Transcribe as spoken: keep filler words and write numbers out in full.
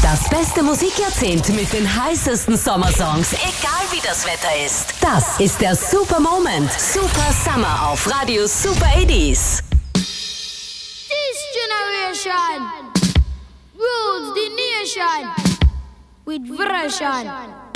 Das beste Musikjahrzehnt mit den heißesten Sommersongs, egal wie das Wetter ist. Das ist der Super Moment. Super Summer auf Radio Super achtzig. This generation rules the nation with version.